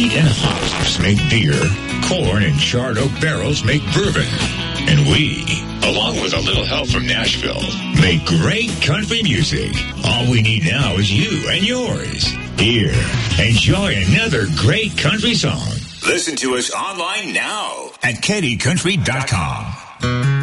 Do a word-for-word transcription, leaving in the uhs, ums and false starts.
Wheat and hops make beer. Corn and charred oak barrels make bourbon. And we, along with a little help from Nashville, make great country music. All we need now is you and yours. Here, enjoy another great country song. Listen to us online now at Katy Country dot com.